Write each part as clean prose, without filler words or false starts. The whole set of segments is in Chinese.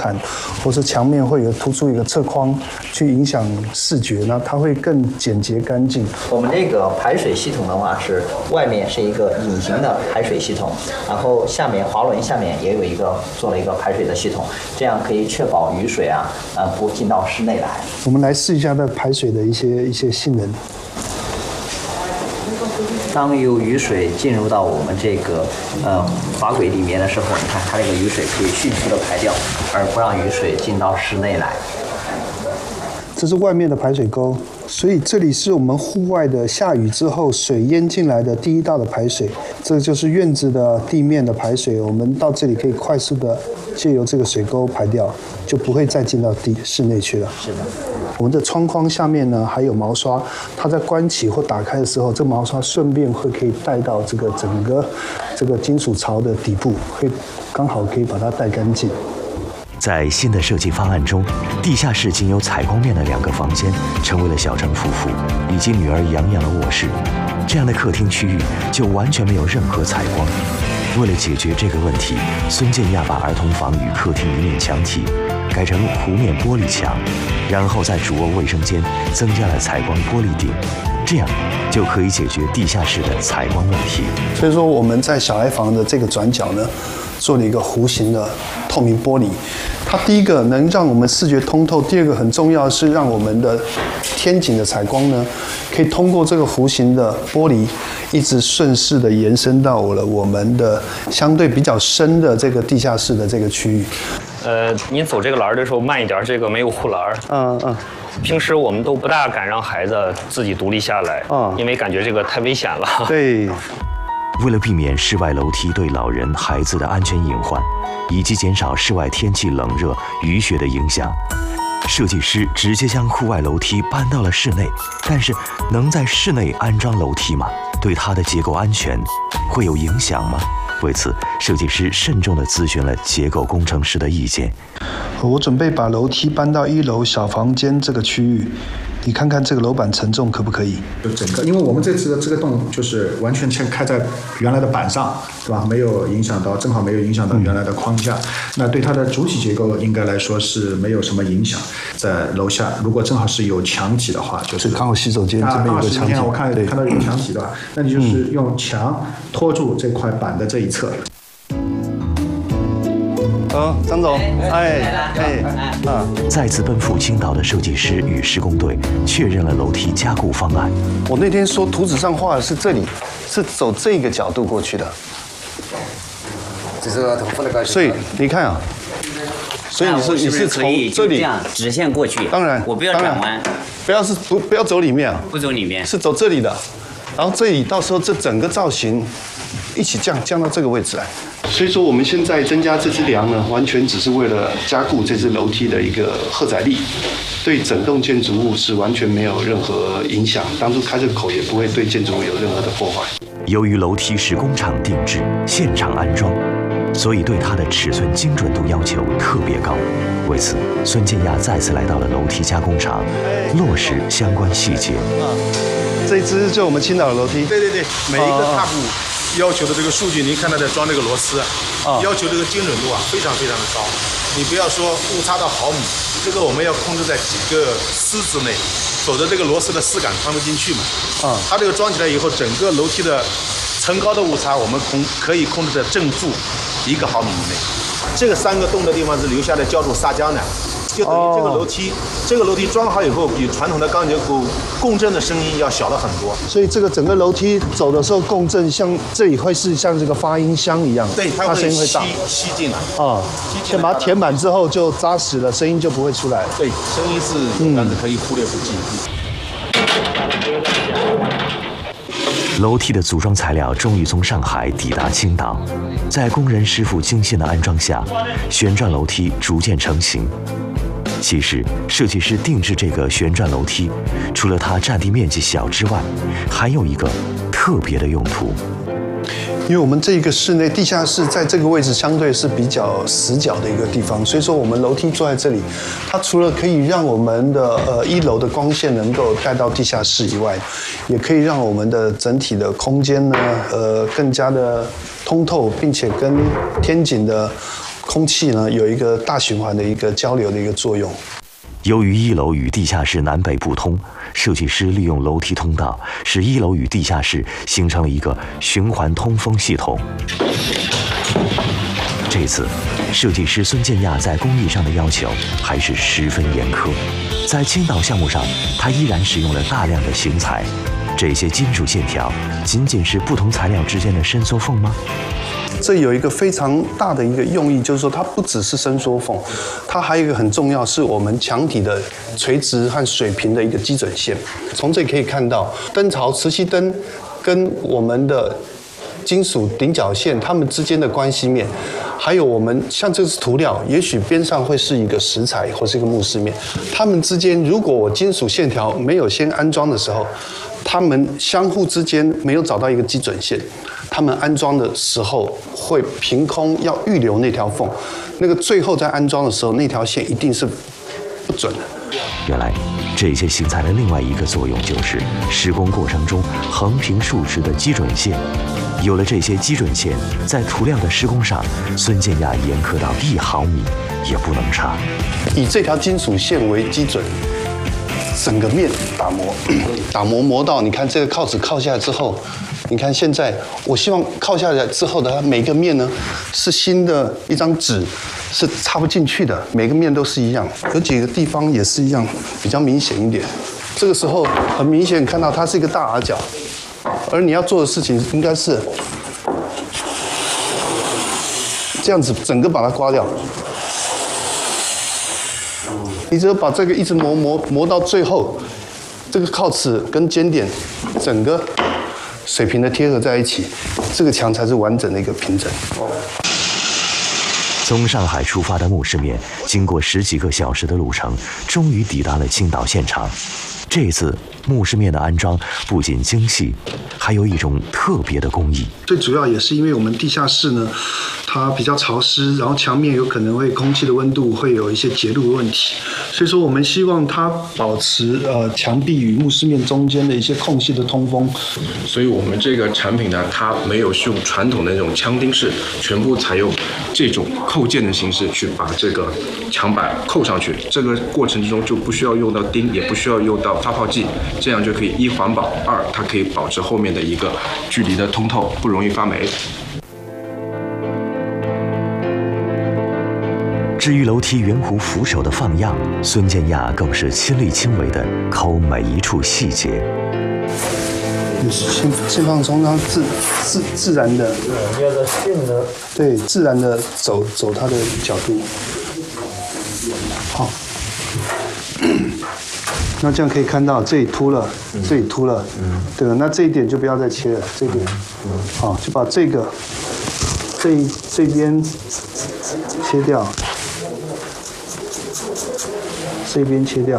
毯，或是墙面会有突出一个侧框，去影响视觉，那它会更简洁干净。 我们这个排水系统的话，是外面是一个隐形的排水系统，然后下面滑轮下面也有做了一个排水的系统，这样可以确保雨水不进到室内来。 我们来试一下它排水的一些性能。 当有雨水进入到我们这个滑轨里面的时候，你看它这个雨水可以迅速的排掉，而不让雨水进到室内来。 这是外面的排水沟，所以这里是我们户外的下雨之后水淹进来的第一道的排水。这就是院子的地面的排水，我们到这里可以快速的借由这个水沟排掉，就不会再进到室内去了。 是的。 我们的窗框下面呢还有毛刷，它在关起或打开的时候，这毛刷顺便可以带到这个整个这个金属槽的底部，会刚好可以把它带干净。 在新的设计方案中，地下室仅有采光面的2个房间成为了小张夫妇以及女儿洋洋的卧室，这样的客厅区域就完全没有任何采光。为了解决这个问题，孙建亚把儿童房与客厅一面墙体改成弧面玻璃墙，然后在主卧卫生间增加了采光玻璃顶，这样就可以解决地下室的采光问题。 所以说我们在小孩房的这个转角呢，做了一个弧形的透明玻璃。它第一个能让我们视觉通透，第二个很重要的是让我们的天井的采光呢，可以通过这个弧形的玻璃，一直顺势的延伸到我们的相对比较深的这个地下室的这个区域。 您走这个栏的时候慢一点，这个没有护栏。平时我们都不大敢让孩子自己独立下来，因为感觉这个太危险了。 对。 为了避免室外楼梯对老人、孩子的安全隐患，以及减少室外天气冷热、雨雪的影响，设计师直接将户外楼梯搬到了室内。但是，能在室内安装楼梯吗？对它的结构安全会有影响吗？为此，设计师慎重地咨询了结构工程师的意见。 我准备把楼梯搬到1楼小房间这个区域，你看看这个楼板承重可不可以？ 就整个，因为我们这次的这个洞就是完全开在原来的板上，对吧？没有影响到，正好没有影响到原来的框架。那对它的主体结构应该来说是没有什么影响。在楼下，如果正好是有墙体的话，就是刚好洗手间这边有个墙体， 我看到有墙体的话，那你就是用墙托住这块板的这一侧。 张总， 再次奔赴青岛的设计师与施工队确认了楼梯加固方案。 我那天说图纸上画的是这里，是走这个角度过去的。所以你看啊，所以你是从这里这样直线过去？ 当然， 我不要转弯， 不要走里面啊， 不走里面， 是走这里的。然后这里到时候这整个造型一起降到这个位置来。所以说我们现在增加这支梁呢，完全只是为了加固这支楼梯的一个荷载力，对整栋建筑物是完全没有任何影响。当初开这个口也不会对建筑物有任何的破坏。 由于楼梯是工厂定制、现场安装，所以对它的尺寸精准度要求特别高。为此，孙建亚再次来到了楼梯加工厂，落实相关细节。 这一支就我们青岛的楼梯。 对，每一个踏步要求的这个数据，您看它在装这个螺丝，要求这个精准度非常非常的高。你不要说误差到毫米，这个我们要控制在几个丝之内，否则这个螺丝的丝感穿不进去嘛。它这个装起来以后，整个楼梯的层高的误差，我们可以控制在正负1个毫米以内。这个3个洞的地方是留下来浇筑砂浆的。就等于这个楼梯装好以后，比传统的钢结构共振的声音要小了很多。 所以这个整个楼梯走的时候共振，像这里会是像这个发音箱一样， 对，它声音会大吸进来。 先把它填满之后就扎实了，声音就不会出来了。 对，声音是但是可以忽略不计。 楼梯的组装材料终于从上海抵达青岛，在工人师傅精心的安装下，旋转楼梯逐渐成型。其实，设计师定制这个旋转楼梯，除了它占地面积小之外，还有一个特别的用途。 因为我们这个室内地下室在这个位置相对是比较死角的一个地方，所以说我们楼梯坐在这里，它除了可以让我们的1楼的光线能够带到地下室以外，也可以让我们的整体的空间呢更加的通透，并且跟天井的空气呢有一个大循环的一个交流的一个作用。 由于1楼与地下室南北不通，设计师利用楼梯通道，使1楼与地下室形成了一个循环通风系统。这次，设计师孙建亚在工艺上的要求还是十分严苛。在倾倒项目上，他依然使用了大量的型材。这些金属线条仅仅是不同材料之间的伸缩缝吗？ 这有一个非常大的一个用意，就是说它不只是伸缩缝，它还有一个很重要，是我们墙体的垂直和水平的一个基准线。从这里可以看到，灯槽、磁吸灯跟我们的金属顶角线它们之间的关系面，还有我们像这是涂料，也许边上会是一个石材或是一个木饰面，它们之间如果我金属线条没有先安装的时候，它们相互之间没有找到一个基准线，他们安装的时候会凭空要预留那条缝，那个最后在安装的时候，那条线一定是不准的。 原来，这些型材的另外一个作用就是施工过程中横平竖直的基准线。有了这些基准线，在涂料的施工上，孙建亚严苛到1毫米也不能差。 以这条金属线为基准，整个面打磨磨到，你看这个靠子靠下来之后，你看现在我希望靠下来之后的它每个面呢是新的一张纸，是插不进去的，每个面都是一样，有几个地方也是一样，比较明显一点。这个时候很明显看到它是一个大 R 角，而你要做的事情应该是这样子，整个把它刮掉。你只有把这个一直磨到最后，这个靠齿跟尖点整个水平的贴合在一起，这个墙才是完整的一个平整。 从上海出发的木饰面，经过10几个小时的路程，终于抵达了青岛现场。这次木饰面的安装不仅精细，还有一种特别的工艺。 最主要也是因为我们地下室呢，它比较潮湿，然后墙面有可能会空气的温度会有一些结露的问题，所以说我们希望它保持墙壁与木饰面中间的一些空隙的通风。 所以我们这个产品呢，它没有用传统的那种枪钉式，全部采用这种扣件的形式去把这个墙板扣上去。这个过程之中就不需要用到钉，也不需要用到发泡剂，这样就可以1环保，2它可以保持后面的一个距离的通透，不容易发霉。 至于楼梯圆弧扶手的放样，孙建亚更是亲力亲为地抠每一处细节。 先放松，让自然的，对，自然的走它的角度。好，那这样可以看到这里凸了，这里凸了，对吧？那这一点就不要再切了，这点，好，就把这个这边切掉，这边切掉，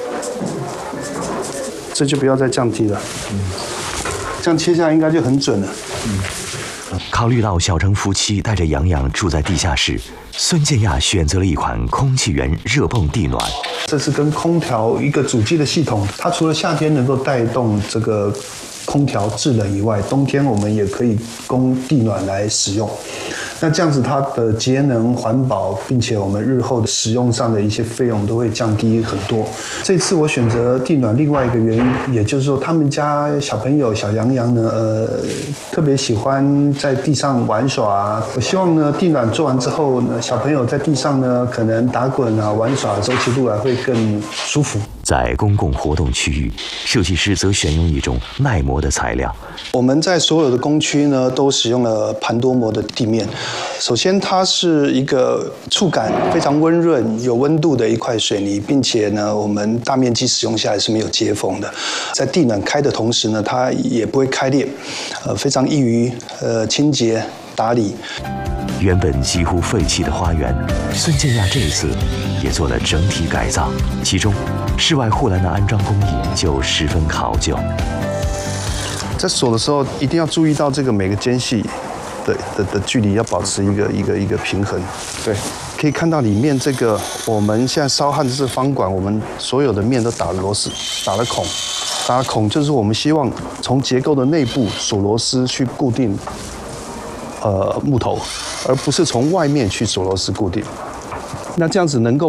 这就不要再降低了，这样切下来应该就很准了。 考虑到小程夫妻带着洋洋住在地下室，孙建亚选择了一款空气源热泵地暖。 这是跟空调一个主机的系统，它除了夏天能够带动这个空调制冷以外，冬天我们也可以供地暖来使用。那这样子它的节能环保，并且我们日后的使用上的一些费用都会降低很多。这次我选择地暖另外一个原因，也就是说他们家小朋友小洋洋呢，特别喜欢在地上玩耍。我希望呢，地暖做完之后呢，小朋友在地上呢可能打滚啊、玩耍，走起路来会更舒服。 在公共活动区域，设计师则选用一种耐磨的材料。 我们在所有的工区呢，都使用了盘多膜的地面。首先，它是一个触感非常温润、有温度的一块水泥，并且呢，我们大面积使用下来是没有接缝的。在地暖开的同时呢，它也不会开裂，非常易于清洁打理。 原本几乎废弃的花园，孙建亚这一次也做了整体改造，其中室外护栏的安装工艺就十分考究。 在锁的时候，一定要注意到这个每个间隙的距离要保持一个平衡。对，可以看到里面这个我们现在烧焊的这方管，我们所有的面都打了螺丝，打了孔。打了孔就是我们希望从结构的内部锁螺丝去固定木头，而不是从外面去锁螺丝固定。那这样子能够